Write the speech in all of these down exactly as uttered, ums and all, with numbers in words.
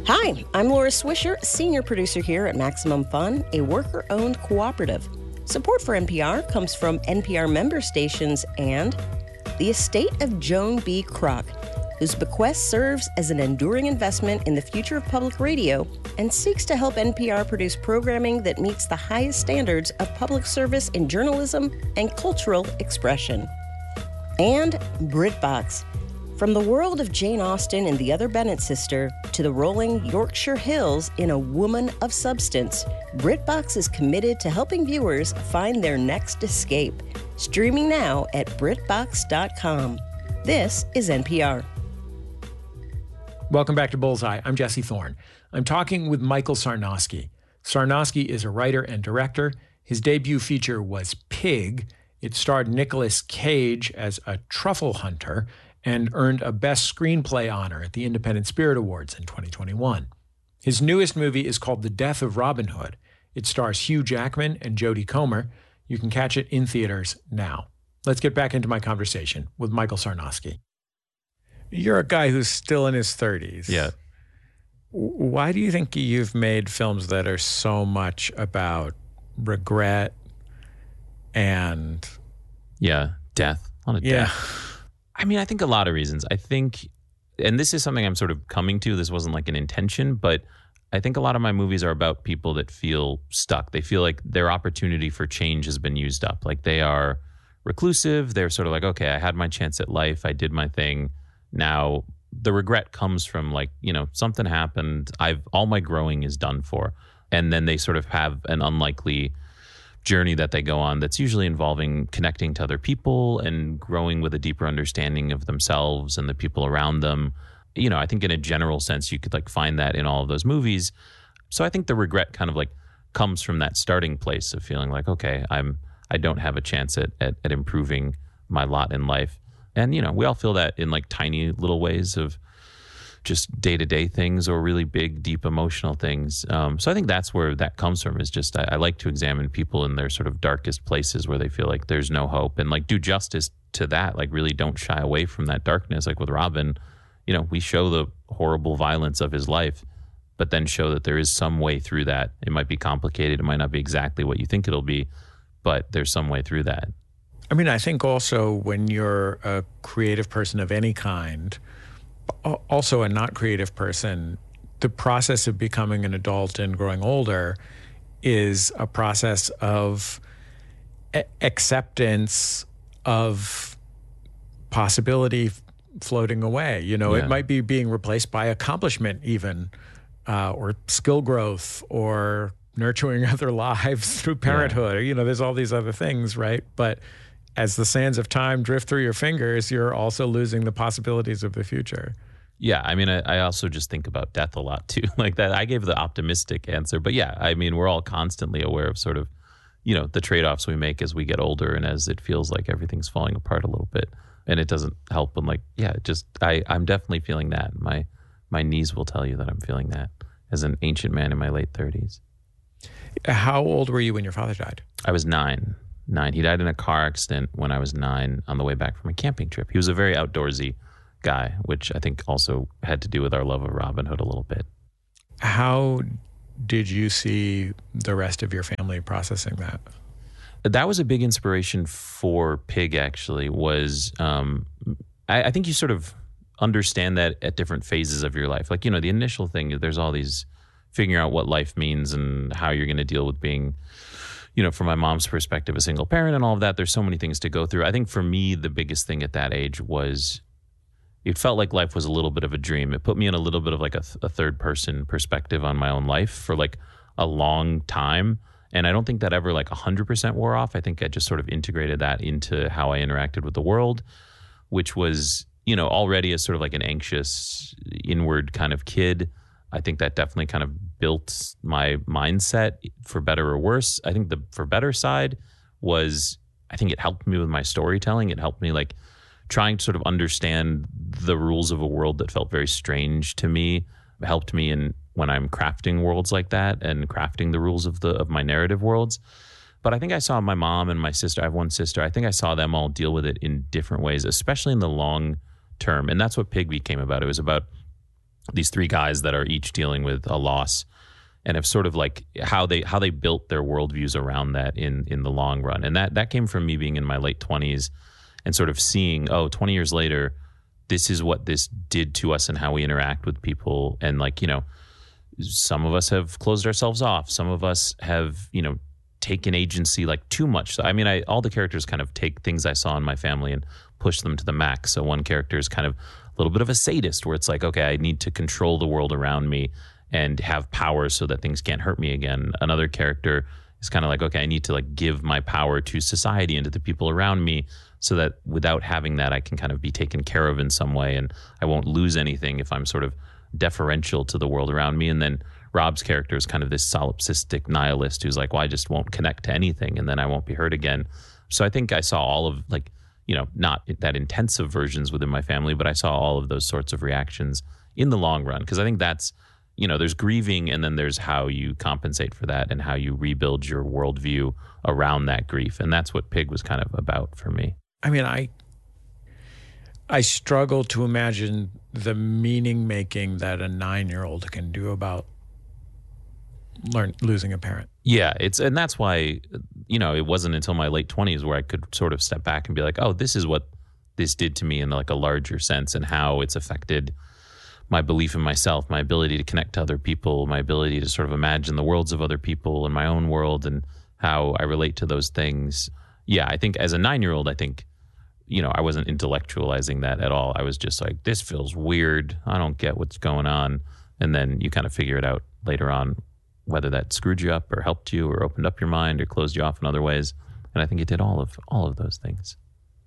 Hi, I'm Laura Swisher, senior producer here at Maximum Fun, a worker-owned cooperative. Support for N P R comes from N P R member stations and the estate of Joan B. Kroc, whose bequest serves as an enduring investment in the future of public radio and seeks to help N P R produce programming that meets the highest standards of public service in journalism and cultural expression. And BritBox. From the world of Jane Austen and the other Bennet sister to the rolling Yorkshire Hills in A Woman of Substance, BritBox is committed to helping viewers find their next escape. Streaming now at BritBox dot com. This is N P R. Welcome back to Bullseye. I'm Jesse Thorne. I'm talking with Michael Sarnoski. Sarnoski is a writer and director. His debut feature was Pig. It starred Nicolas Cage as a truffle hunter and earned a Best Screenplay honor at the Independent Spirit Awards in twenty twenty-one. His newest movie is called The Death of Robin Hood. It stars Hugh Jackman and Jodie Comer. You can catch it in theaters now. Let's get back into my conversation with Michael Sarnoski. You're a guy who's still in his thirties. Yeah. Why do you think you've made films that are so much about regret and... Yeah, death. A lot of yeah. death. I mean, I think a lot of reasons. I think, and this is something I'm sort of coming to, this wasn't like an intention, but I think a lot of my movies are about people that feel stuck. They feel like their opportunity for change has been used up. Like they are reclusive. They're sort of like, okay, I had my chance at life. I did my thing. Now the regret comes from like, you know, something happened. I've, all my growing is done for. And then they sort of have an unlikely journey that they go on that's usually involving connecting to other people and growing with a deeper understanding of themselves and the people around them. You know, I think in a general sense, you could like find that in all of those movies. So I think the regret kind of like comes from that starting place of feeling like, okay, I'm, I don't have a chance at, at, at improving my lot in life. And, you know, we all feel that in like tiny little ways of just day-to-day things or really big, deep emotional things. Um, so I think that's where that comes from, is just I, I like to examine people in their sort of darkest places where they feel like there's no hope and like do justice to that, like really don't shy away from that darkness. Like with Robin, you know, we show the horrible violence of his life, but then show that there is some way through that. It might be complicated. It might not be exactly what you think it'll be, but there's some way through that. I mean, I think also when you're a creative person of any kind, also a not creative person, the process of becoming an adult and growing older is a process of a- acceptance of possibility f- floating away. You know, Yeah. it might be being replaced by accomplishment even, uh, or skill growth or nurturing other lives through parenthood. Yeah. You know, there's all these other things, right? But as the sands of time drift through your fingers, you're also losing the possibilities of the future. Yeah, I mean, I, I also just think about death a lot too. Like that, I gave the optimistic answer, but yeah, I mean, we're all constantly aware of sort of, you know, the trade-offs we make as we get older and as it feels like everything's falling apart a little bit. And it doesn't help when like, yeah, just I, I'm definitely feeling that. My my knees will tell you that I'm feeling that as an ancient man in my late thirties. How old were you when your father died? I was nine. Nine. He died in a car accident when I was nine on the way back from a camping trip. He was a very outdoorsy guy, which I think also had to do with our love of Robin Hood a little bit. How did you see the rest of your family processing that? That was a big inspiration for Pig, actually, was um, I, I think you sort of understand that at different phases of your life. Like, you know, the initial thing, there's all these figuring out what life means and how you're going to deal with being, you know, from my mom's perspective, a single parent and all of that. There's so many things to go through. I think for me, the biggest thing at that age was it felt like life was a little bit of a dream. It put me in a little bit of like a, a third person perspective on my own life for like a long time. And I don't think that ever like one hundred percent wore off. I think I just sort of integrated that into how I interacted with the world, which was, you know, already as sort of like an anxious, inward kind of kid. I think that definitely kind of built my mindset for better or worse. I think the for better side was, I think it helped me with my storytelling. It helped me like trying to sort of understand the rules of a world that felt very strange to me. It helped me in when I'm crafting worlds like that and crafting the rules of the of my narrative worlds. But I think I saw my mom and my sister, I have one sister, I think I saw them all deal with it in different ways, especially in the long term. And that's what Pig became about. It was about these three guys that are each dealing with a loss, and have sort of like how they how they built their worldviews around that in in the long run. And that that came from me being in my late twenties and sort of seeing, oh, twenty years later, this is what this did to us and how we interact with people. And like, you know, some of us have closed ourselves off. Some of us have, you know, taken agency like too much. So, I mean, I all the characters kind of take things I saw in my family and push them to the max. So one character is kind of a little bit of a sadist where it's like, okay, I need to control the world around me and have power so that things can't hurt me again. Another character is kind of like, okay, I need to like give my power to society and to the people around me so that without having that, I can kind of be taken care of in some way and I won't lose anything if I'm sort of deferential to the world around me. And then Rob's character is kind of this solipsistic nihilist who's like, well, I just won't connect to anything and then I won't be hurt again. So I think I saw all of like, you know, not that intensive versions within my family, but I saw all of those sorts of reactions in the long run. Because I think that's, you know, there's grieving and then there's how you compensate for that and how you rebuild your worldview around that grief. And that's what Pig was kind of about for me. I mean, I I struggle to imagine the meaning making that a nine-year-old can do about learn losing a parent. Yeah, it's and that's why, you know, it wasn't until my late twenties where I could sort of step back and be like, oh, this is what this did to me in like a larger sense and how it's affected my belief in myself, my ability to connect to other people, my ability to sort of imagine the worlds of other people and my own world and how I relate to those things. Yeah, I think as a nine-year-old, I think, you know, I wasn't intellectualizing that at all. I was just like, this feels weird. I don't get what's going on. And then you kind of figure it out later on, whether that screwed you up or helped you or opened up your mind or closed you off in other ways. And I think it did all of all of those things.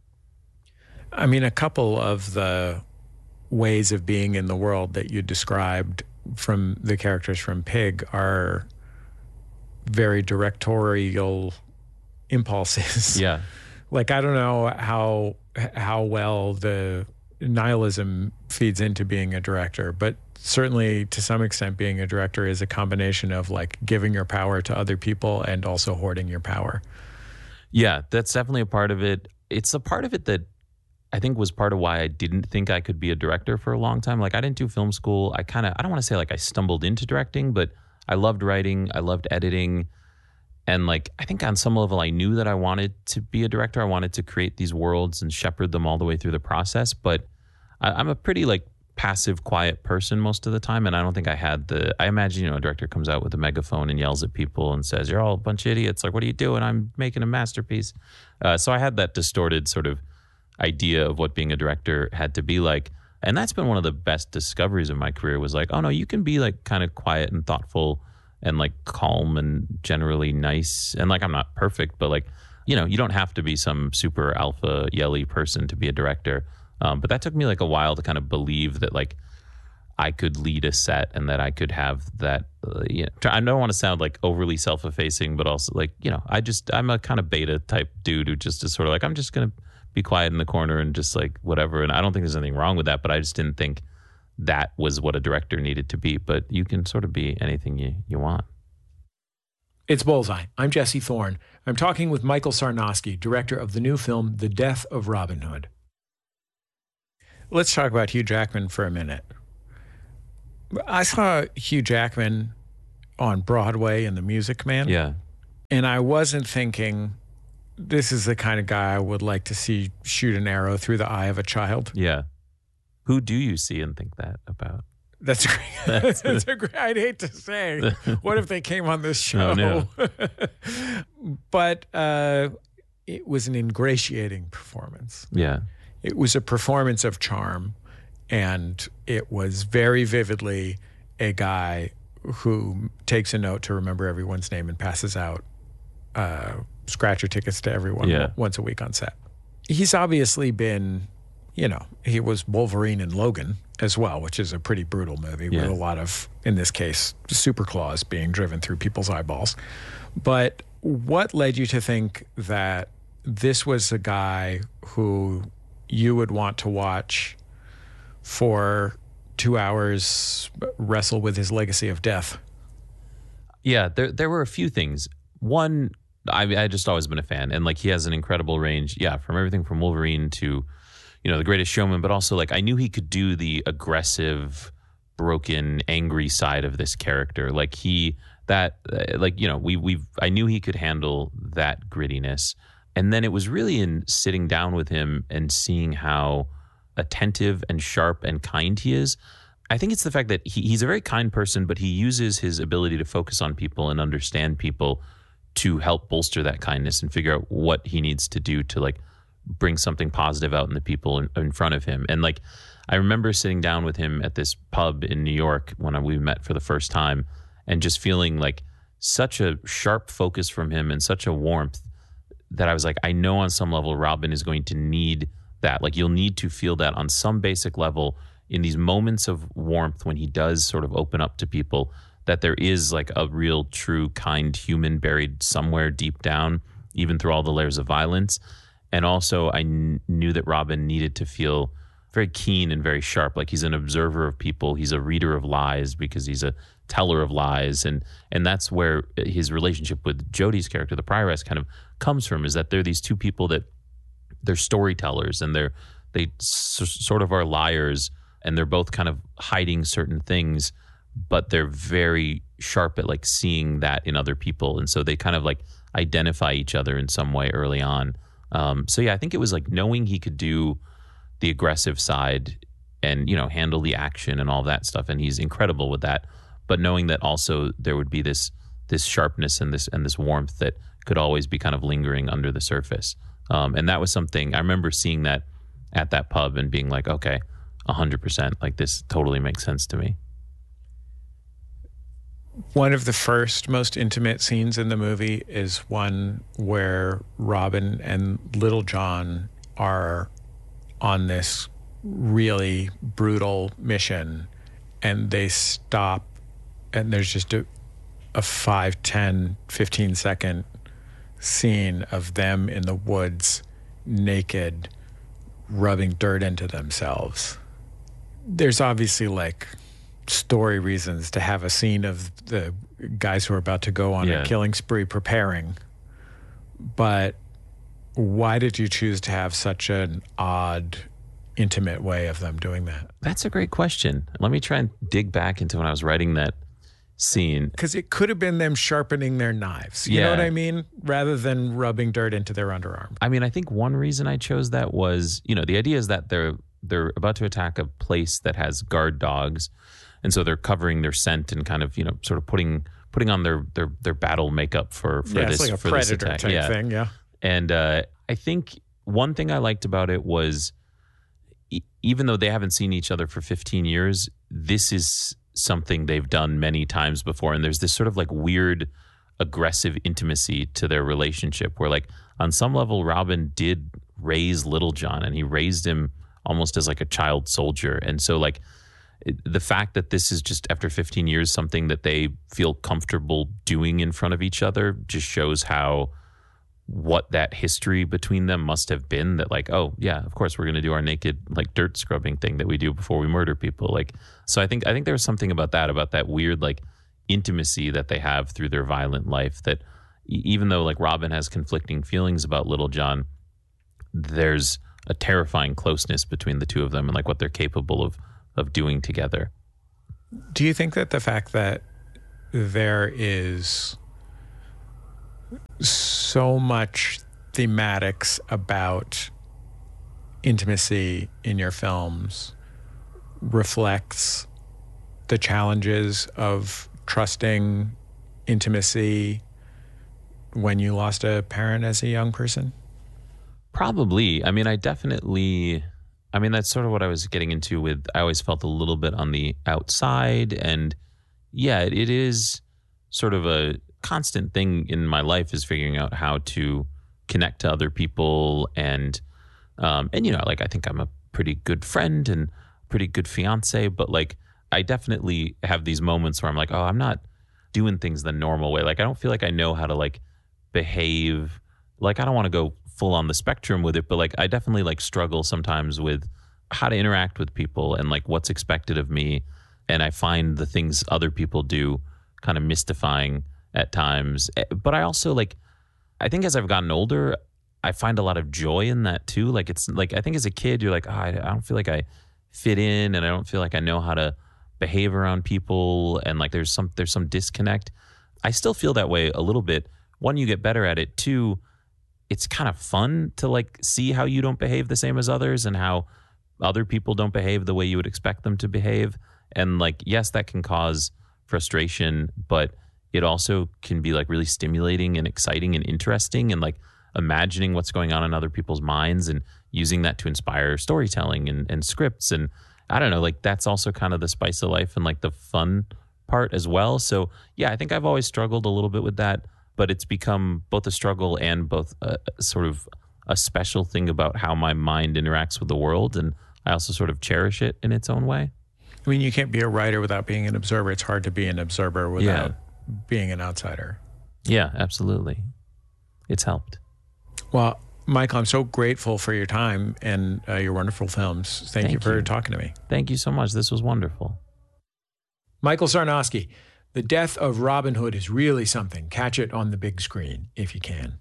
I mean, a couple of the ways of being in the world that you described from the characters from Pig are very directorial impulses. Yeah. Like, I don't know how how well the nihilism feeds into being a director, but certainly to some extent being a director is a combination of like giving your power to other people and also hoarding your power. Yeah, that's definitely a part of it. It's a part of it that I think was part of why I didn't think I could be a director for a long time. Like I didn't do film school. I kind of, I don't want to say like I stumbled into directing, but I loved writing. I loved editing. And like, I think on some level, I knew that I wanted to be a director. I wanted to create these worlds and shepherd them all the way through the process. But I, I'm a pretty like passive, quiet person most of the time. And I don't think I had the, I imagine, you know, a director comes out with a megaphone and yells at people and says, you're all a bunch of idiots. Like, what are you doing? I'm making a masterpiece. Uh, so I had that distorted sort of idea of what being a director had to be like. And that's been one of the best discoveries of my career was like, oh no, you can be like kind of quiet and thoughtful and like calm and generally nice. And like, I'm not perfect, but like, you know, you don't have to be some super alpha yelly person to be a director. Um, but that took me like a while to kind of believe that like I could lead a set and that I could have that, uh, you know, I don't want to sound like overly self-effacing, but also like, you know, I just, I'm a kind of beta type dude who just is sort of like, I'm just going to be quiet in the corner and just like whatever. And I don't think there's anything wrong with that, but I just didn't think that was what a director needed to be. But you can sort of be anything you, you want. It's Bullseye. I'm Jesse Thorne. I'm talking with Michael Sarnoski, director of the new film, The Death of Robin Hood. Let's talk about Hugh Jackman for a minute. I saw Hugh Jackman on Broadway in The Music Man. Yeah. And I wasn't thinking, this is the kind of guy I would like to see shoot an arrow through the eye of a child. Yeah. Who do you see and think that about? That's a great, that's a great, I'd hate to say, what if they came on this show? Oh, no. But uh, it was an ingratiating performance. Yeah. It was a performance of charm, and it was very vividly a guy who takes a note to remember everyone's name and passes out uh, scratcher tickets to everyone yeah. once a week on set. He's obviously been, you know, he was Wolverine in Logan as well, which is a pretty brutal movie yeah. with a lot of, in this case, super claws being driven through people's eyeballs. But what led you to think that this was a guy who you would want to watch for two hours wrestle with his legacy of death? Yeah, there there were a few things. One, I I just always been a fan, and like he has an incredible range. Yeah, from everything from Wolverine to, you know, The Greatest Showman, but also like I knew he could do the aggressive broken, angry side of this character. Like he, that, uh, like, you know, we, we've, I knew he could handle that grittiness. And then it was really in sitting down with him and seeing how attentive and sharp and kind he is. I think it's the fact that he, he's a very kind person, but he uses his ability to focus on people and understand people to help bolster that kindness and figure out what he needs to do to like bring something positive out in the people in, in front of him. And like, I remember sitting down with him at this pub in New York when we met for the first time and just feeling like such a sharp focus from him and such a warmth that I was like, I know on some level Robin is going to need that. Like you'll need to feel that on some basic level in these moments of warmth when he does sort of open up to people, that there is like a real, true, kind human buried somewhere deep down, even through all the layers of violence. And also I kn- knew that Robin needed to feel very keen and very sharp. Like he's an observer of people. He's a reader of lies because he's a teller of lies. And and that's where his relationship with Jodie's character, the prioress, kind of comes from, is that they're these two people that they're storytellers and they're they s- sort of are liars, and they're both kind of hiding certain things, but they're very sharp at like seeing that in other people. And so they kind of like identify each other in some way early on. Um, so yeah, I think it was like knowing he could do the aggressive side and, you know, handle the action and all that stuff. And he's incredible with that. But knowing that also there would be this, this sharpness and this, and this warmth that could always be kind of lingering under the surface. Um, and that was something I remember seeing that at that pub and being like, okay, a hundred percent, like this totally makes sense to me. One of the first most intimate scenes in the movie is one where Robin and Little John are on this really brutal mission, and they stop, and there's just a, a five, ten, fifteen second scene of them in the woods, naked, rubbing dirt into themselves. There's obviously like story reasons to have a scene of the guys who are about to go on yeah. a killing spree preparing, but why did you choose to have such an odd, intimate way of them doing that? That's a great question. Let me try and dig back into when I was writing that scene. Because it could have been them sharpening their knives. You yeah. know what I mean? Rather than rubbing dirt into their underarm. I mean, I think one reason I chose that was, you know, the idea is that they're they're about to attack a place that has guard dogs. And so they're covering their scent and kind of, you know, sort of putting putting on their their, their battle makeup for, for yeah, this it's like a for predator this attack. type yeah. thing, yeah. And uh, I think one thing I liked about it was, e- even though they haven't seen each other for fifteen years, this is something they've done many times before. And there's this sort of like weird, aggressive intimacy to their relationship where like on some level, Robin did raise Little John and he raised him almost as like a child soldier. And so like it, the fact that this is just after fifteen years, something that they feel comfortable doing in front of each other just shows how what that history between them must have been, that like, oh yeah, of course we're going to do our naked like dirt scrubbing thing that we do before we murder people. Like, so I think, I think there was something about that, about that weird like intimacy that they have through their violent life, that e- even though like Robin has conflicting feelings about Little John, there's a terrifying closeness between the two of them and like what they're capable of, of doing together. Do you think that the fact that there is so much thematics about intimacy in your films reflects the challenges of trusting intimacy when you lost a parent as a young person? Probably. I mean, I definitely, I mean, that's sort of what I was getting into with, I always felt a little bit on the outside. And yeah, it, it is sort of a constant thing in my life, is figuring out how to connect to other people. And, um, and, you know, like, I think I'm a pretty good friend and pretty good fiance, but like, I definitely have these moments where I'm like, oh, I'm not doing things the normal way. Like, I don't feel like I know how to like behave. Like, I don't want to go full on the spectrum with it, but like, I definitely like struggle sometimes with how to interact with people and like what's expected of me. And I find the things other people do kind of mystifying at times. But I also like, I think as I've gotten older, I find a lot of joy in that too. Like, it's like, I think as a kid, you're like, oh, I, I don't feel like I fit in, and I don't feel like I know how to behave around people and like there's some there's some disconnect. I still feel that way a little bit. One, you get better at it. Two, it's kind of fun to like see how you don't behave the same as others and how other people don't behave the way you would expect them to behave. And like, yes, that can cause frustration, but it also can be like really stimulating and exciting and interesting and like imagining what's going on in other people's minds and using that to inspire storytelling and, and scripts. And I don't know, like that's also kind of the spice of life and like the fun part as well. So yeah, I think I've always struggled a little bit with that, but it's become both a struggle and both a, a sort of a special thing about how my mind interacts with the world. And I also sort of cherish it in its own way. I mean, you can't be a writer without being an observer. It's hard to be an observer without yeah. being an outsider. Yeah, absolutely. It's helped. Well, Michael, I'm so grateful for your time and uh, your wonderful films. Thank, Thank you for you. talking to me. Thank you so much. This was wonderful. Michael Sarnoski, The Death of Robin Hood is really something. Catch it on the big screen if you can.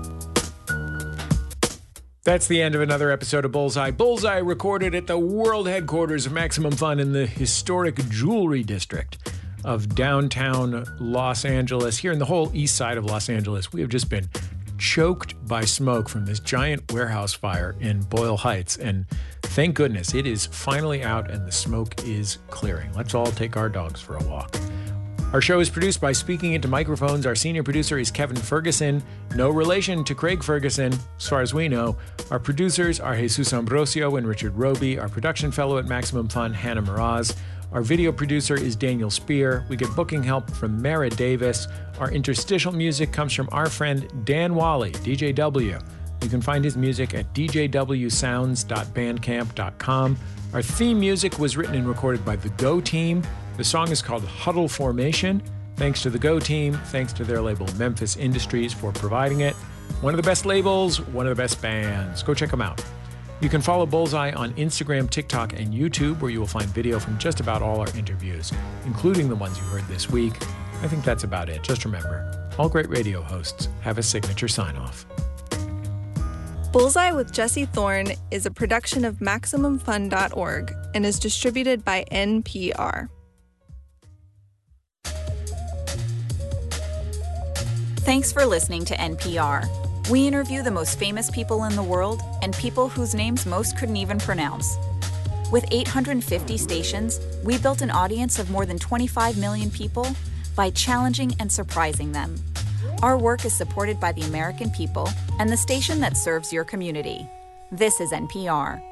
That's the end of another episode of Bullseye. Bullseye recorded at the world headquarters of Maximum Fun in the historic Jewelry District of downtown Los Angeles. Here in the whole east side of Los Angeles, we have just been choked by smoke from this giant warehouse fire in Boyle Heights. And thank goodness it is finally out and the smoke is clearing. Let's all take our dogs for a walk. Our show is produced by Speaking Into Microphones. Our senior producer is Kevin Ferguson, no relation to Craig Ferguson, as far as we know. Our producers are Jesus Ambrosio and Richard Roby. Our production fellow at Maximum Fun, Hannah Meraz. Our video producer is Daniel Spear. We get booking help from Mara Davis. Our interstitial music comes from our friend Dan Wally, D J W. You can find his music at d j w sounds dot bandcamp dot com. Our theme music was written and recorded by the Go Team. The song is called Huddle Formation. Thanks to the Go Team, thanks to their label Memphis Industries for providing it. One of the best labels, one of the best bands. Go check them out. You can follow Bullseye on Instagram, TikTok, and YouTube, where you will find video from just about all our interviews, including the ones you heard this week. I think that's about it. Just remember, all great radio hosts have a signature sign-off. Bullseye with Jesse Thorne is a production of Maximum Fun dot org and is distributed by N P R. Thanks for listening to N P R. We interview the most famous people in the world and people whose names most couldn't even pronounce. With eight hundred fifty stations, we built an audience of more than twenty-five million people by challenging and surprising them. Our work is supported by the American people and the station that serves your community. This is N P R.